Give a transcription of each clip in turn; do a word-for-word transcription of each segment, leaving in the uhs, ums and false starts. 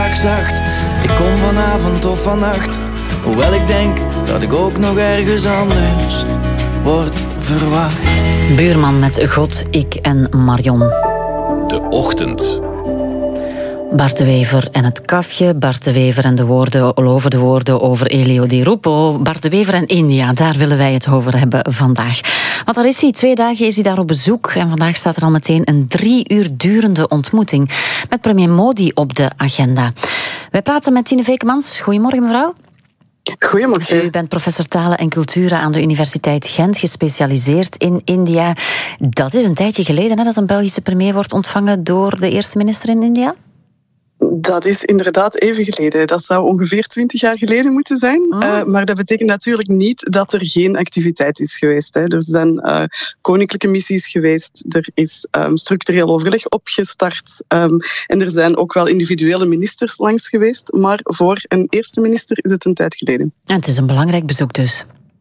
dag zacht. Ik kom vanavond of vannacht, hoewel ik denk dat ik ook nog ergens anders word verwacht. Buurman met God, ik en Marion. De Ochtend. Bart de Wever en het kafje. Bart de Wever en de woorden, over de woorden over Elio Di Rupo. Bart de Wever en India, daar willen wij het over hebben vandaag. Want daar is hij, twee dagen is hij daar op bezoek. En vandaag staat er al meteen een drie uur durende ontmoeting met premier Modi op de agenda. Wij praten met Tine Vekemans. Goedemorgen, mevrouw. Goedemorgen. U bent professor talen en culturen aan de Universiteit Gent, gespecialiseerd in India. Dat is een tijdje geleden hè, dat een Belgische premier wordt ontvangen door de eerste minister in India? Dat is inderdaad even geleden. Dat zou ongeveer twintig jaar geleden moeten zijn. Oh. Uh, maar dat betekent natuurlijk niet dat er geen activiteit is geweest. Hè. Er zijn uh, koninklijke missies geweest. Er is um, structureel overleg opgestart. Um, en er zijn ook wel individuele ministers langs geweest. Maar voor een eerste minister is het een tijd geleden. En het is een belangrijk bezoek dus?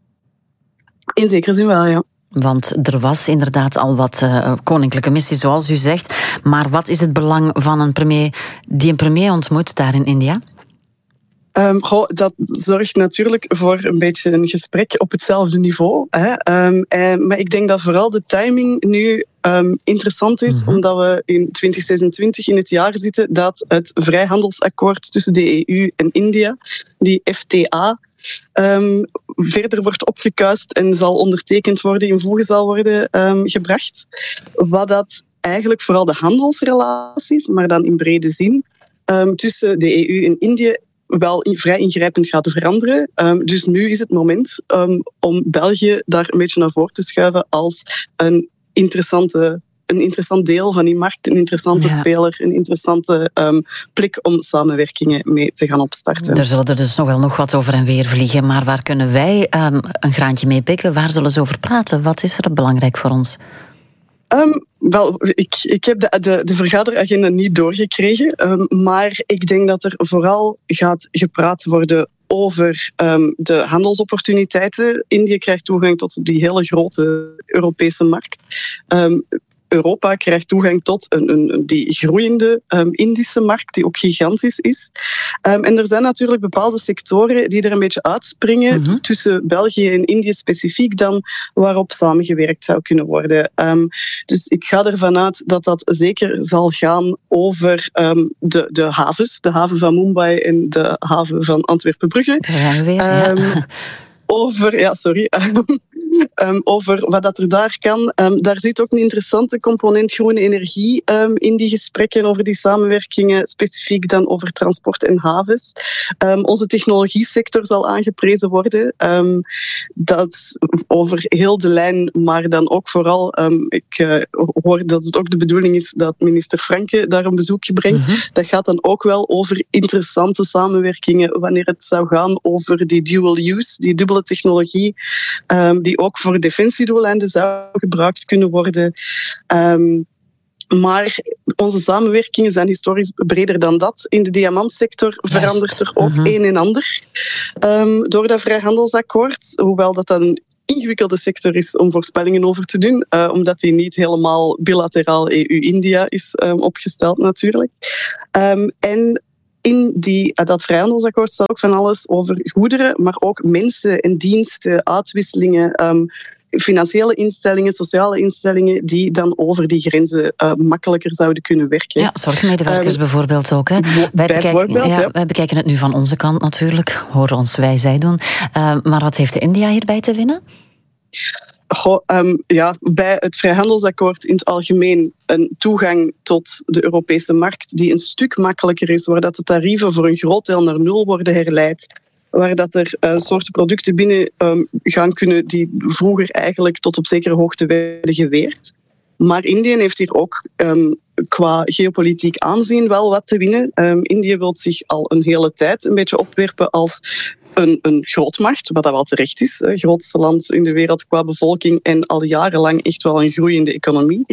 In zekere zin wel, ja. Want er was inderdaad al wat uh, koninklijke missie, zoals u zegt. Maar wat is het belang van een premier die een premier ontmoet daar in India? Um, goh, dat zorgt natuurlijk voor een beetje een gesprek op hetzelfde niveau. Hè. Um, en, maar ik denk dat vooral de timing nu um, interessant is, mm-hmm. omdat we in twintig zesentwintig in het jaar zitten dat het vrijhandelsakkoord tussen de E U en India, die F T A, um, verder wordt opgekuist en zal ondertekend worden, in voege zal worden um, gebracht. Wat dat eigenlijk vooral de handelsrelaties, maar dan in brede zin, um, tussen de E U en Indië wel vrij ingrijpend gaat veranderen. Um, dus nu is het moment um, om België daar een beetje naar voren te schuiven als een interessante, een interessant deel van die markt, een interessante ja. speler, een interessante um, plek om samenwerkingen mee te gaan opstarten. Er zullen er dus nog wel nog wat over en weer vliegen, maar waar kunnen wij um, een graantje mee pikken? Waar zullen ze over praten? Wat is er belangrijk voor ons? Um, wel, ik, ik heb de, de, de vergaderagenda niet doorgekregen, um, maar ik denk dat er vooral gaat gepraat worden over um, de handelsopportuniteiten. India krijgt toegang tot die hele grote Europese markt. Um, Europa krijgt toegang tot een, een, die groeiende um, Indische markt, die ook gigantisch is. Um, en er zijn natuurlijk bepaalde sectoren die er een beetje uitspringen, mm-hmm. tussen België en Indië specifiek dan, waarop samengewerkt zou kunnen worden. Um, dus ik ga ervan uit dat dat zeker zal gaan over um, de, de havens, de haven van Mumbai en de haven van Antwerpen-Brugge. Daar gaan we weer, ja. Um, Over, ja, sorry, um, over wat dat er daar kan. Um, daar zit ook een interessante component groene energie um, in die gesprekken over die samenwerkingen, specifiek dan over transport en havens. Um, onze technologiesector zal aangeprezen worden. Um, dat over heel de lijn, maar dan ook vooral, um, ik uh, hoor dat het ook de bedoeling is dat minister Franke daar een bezoekje brengt. Mm-hmm. Dat gaat dan ook wel over interessante samenwerkingen wanneer het zou gaan over die dual use, die dubbele technologie, um, die ook voor defensiedoeleinden zou gebruikt kunnen worden. Um, maar onze samenwerkingen zijn historisch breder dan dat. In de diamantsector verandert er ook mm-hmm. een en ander um, door dat vrijhandelsakkoord. Hoewel dat dan een ingewikkelde sector is om voorspellingen over te doen, uh, omdat die niet helemaal bilateraal E U-India is um, opgesteld natuurlijk. Um, en In die, dat vrijhandelsakkoord staat ook van alles over goederen, maar ook mensen en diensten, uitwisselingen, um, financiële instellingen, sociale instellingen, die dan over die grenzen uh, makkelijker zouden kunnen werken. Ja, zorgmedewerkers um, bijvoorbeeld ook. Hè. Wij, bekijken, ja, ja. wij bekijken het nu van onze kant natuurlijk, horen ons wij zij doen. Uh, maar wat heeft de India hierbij te winnen? Goh, um, ja, bij het vrijhandelsakkoord in het algemeen een toegang tot de Europese markt die een stuk makkelijker is, waar dat de tarieven voor een groot deel naar nul worden herleid, waar dat er uh, soorten producten binnen um, gaan kunnen die vroeger eigenlijk tot op zekere hoogte werden geweerd. Maar Indië heeft hier ook um, qua geopolitiek aanzien wel wat te winnen. Um, Indië wil zich al een hele tijd een beetje opwerpen als Een, een grootmacht, wat dat wel terecht is. Het grootste land in de wereld qua bevolking en al jarenlang echt wel een groeiende economie.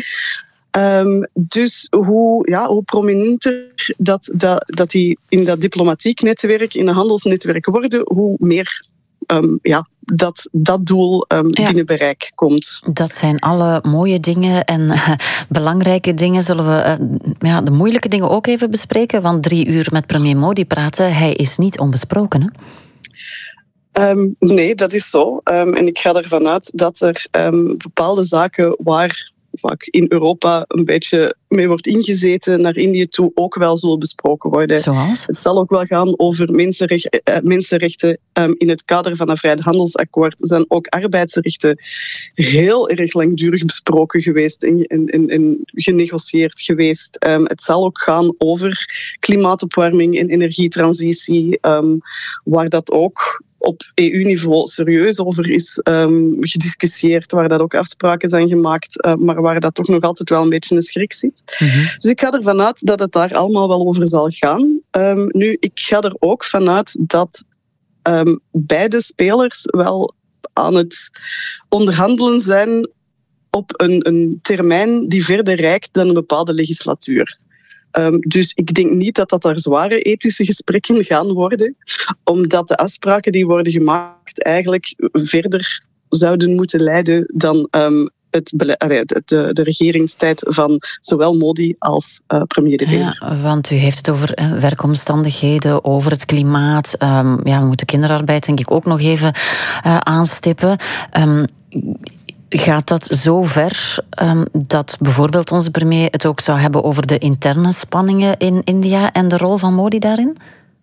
Um, dus hoe, ja, hoe prominenter dat, dat, dat die in dat diplomatiek netwerk, in een handelsnetwerk worden, hoe meer um, ja, dat dat doel um, ja. binnen bereik komt. Dat zijn alle mooie dingen en uh, belangrijke dingen. Zullen we uh, ja, de moeilijke dingen ook even bespreken? Want drie uur met premier Modi praten, hij is niet onbesproken, hè? Um, nee, dat is zo. Um, en ik ga ervan uit dat er um, bepaalde zaken waar vaak in Europa een beetje mee wordt ingezeten naar Indië toe ook wel zullen besproken worden. Zoals? Het zal ook wel gaan over mensenrecht, eh, mensenrechten. Um, in het kader van een vrijhandelsakkoord zijn ook arbeidsrechten heel erg langdurig besproken geweest en, en, en, en genegocieerd geweest. Um, het zal ook gaan over klimaatopwarming en energietransitie, um, waar dat ook op E U-niveau serieus over is um, gediscussieerd, waar dat ook afspraken zijn gemaakt, uh, maar waar dat toch nog altijd wel een beetje een schrik zit. Mm-hmm. Dus ik ga ervan uit dat het daar allemaal wel over zal gaan. Um, nu, ik ga er ook vanuit dat um, beide spelers wel aan het onderhandelen zijn op een, een termijn die verder reikt dan een bepaalde legislatuur. Um, dus ik denk niet dat dat daar zware ethische gesprekken gaan worden, omdat de afspraken die worden gemaakt eigenlijk verder zouden moeten leiden dan um, het bele- de, de regeringstijd van zowel Modi als uh, premier De Wever. Ja, want u heeft het over uh, werkomstandigheden, over het klimaat. Um, ja, we moeten kinderarbeid denk ik ook nog even uh, aanstippen. Um, Gaat dat zo ver um, dat bijvoorbeeld onze premier het ook zou hebben over de interne spanningen in India en de rol van Modi daarin?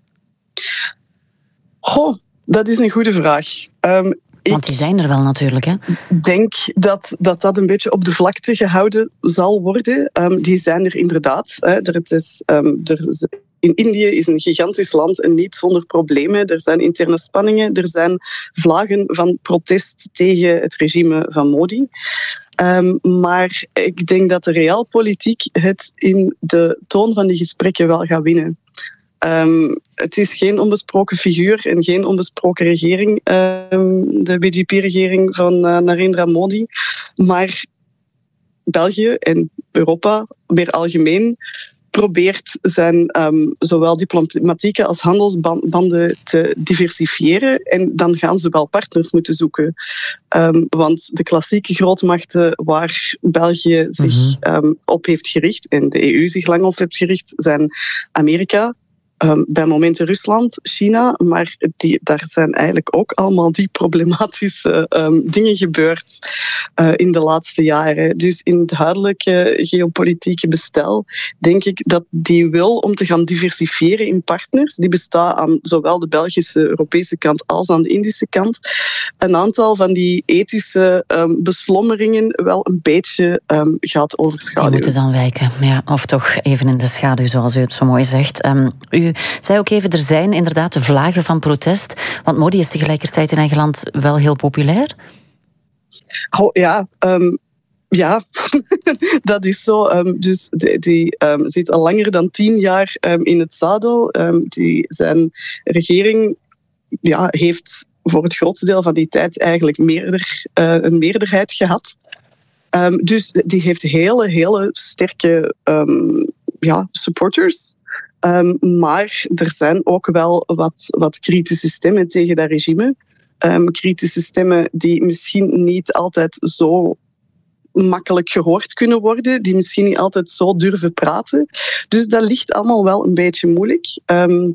Goh, dat is een goede vraag. Um, Want die zijn er wel natuurlijk, hè? Ik denk dat, dat dat een beetje op de vlakte gehouden zal worden. Um, die zijn er inderdaad. Hè. Er, het is, um, er is, in Indië is een gigantisch land en niet zonder problemen. Er zijn interne spanningen, er zijn vlagen van protest tegen het regime van Modi. Um, maar ik denk dat de realpolitiek het in de toon van die gesprekken wel gaat winnen. Um, het is geen onbesproken figuur en geen onbesproken regering, um, de B J P-regering van uh, Narendra Modi. Maar België en Europa, meer algemeen, probeert zijn um, zowel diplomatieke als handelsbanden te diversifiëren. En dan gaan ze wel partners moeten zoeken. Um, want de klassieke grootmachten waar België zich mm-hmm. um, op heeft gericht, en de E U zich lang op heeft gericht, zijn Amerika, Um, bij momenten Rusland, China, maar die, daar zijn eigenlijk ook allemaal die problematische um, dingen gebeurd uh, in de laatste jaren. Dus in het huidige geopolitieke bestel denk ik dat die wil om te gaan diversifiëren in partners, die bestaan aan zowel de Belgische, Europese kant als aan de Indische kant, een aantal van die ethische um, beslommeringen wel een beetje um, gaat overschaduwen. Die moeten dan wijken, ja, of toch even in de schaduw, zoals u het zo mooi zegt. Um, u U zei ook even, er zijn inderdaad de vlagen van protest. Want Modi is tegelijkertijd in eigen land wel heel populair. Oh, ja, um, ja. dat is zo. Um, dus die, die um, zit al langer dan tien jaar um, in het zadel. Um, die, zijn regering ja, heeft voor het grootste deel van die tijd eigenlijk meerder, uh, een meerderheid gehad. Um, dus die heeft hele, hele sterke um, ja, supporters. Um, maar er zijn ook wel wat, wat kritische stemmen tegen dat regime. Um, kritische stemmen die misschien niet altijd zo makkelijk gehoord kunnen worden, die misschien niet altijd zo durven praten. Dus dat ligt allemaal wel een beetje moeilijk. Um,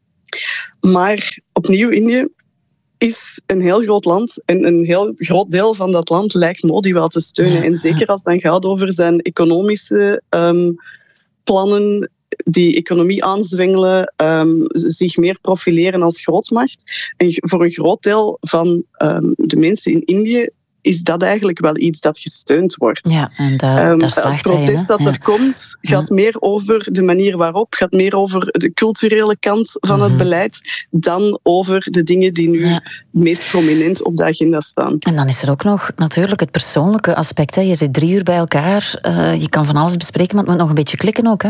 maar opnieuw, Indië is een heel groot land en een heel groot deel van dat land lijkt Modi wel te steunen. Ja. En zeker als het dan gaat over zijn economische um, plannen, die economie aanzwengelen, um, zich meer profileren als grootmacht. En voor een groot deel van um, de mensen in Indië is dat eigenlijk wel iets dat gesteund wordt. Ja, en daar, um, daar slaagt het protest hij, dat ja. er komt, gaat ja. meer over de manier waarop, gaat meer over de culturele kant van mm-hmm. het beleid, dan over de dingen die nu ja. meest prominent op de agenda staan. En dan is er ook nog natuurlijk het persoonlijke aspect. Hè. Je zit drie uur bij elkaar, uh, je kan van alles bespreken, maar het moet nog een beetje klikken ook, hè?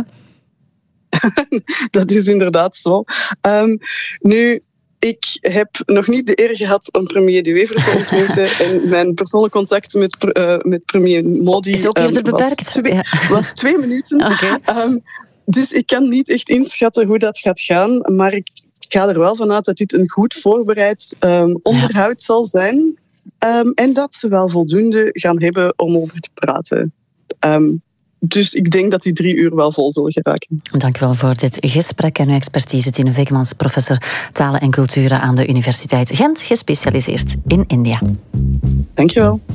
Dat is inderdaad zo. Um, nu, ik heb nog niet de eer gehad om premier De Wever te ontmoeten. En mijn persoonlijk contact met, uh, met premier Modi is ook eerder um, beperkt. Was twee, ja. was twee minuten. Okay. Um, dus ik kan niet echt inschatten hoe dat gaat gaan. Maar ik ik ga er wel vanuit dat dit een goed voorbereid um, onderhoud ja. zal zijn. Um, en dat ze wel voldoende gaan hebben om over te praten. Um, dus ik denk dat die drie uur wel vol zullen geraken. Dank u wel voor dit gesprek en uw expertise. Tine Vekemans, professor talen en culturen aan de Universiteit Gent, gespecialiseerd in India. Dank je wel.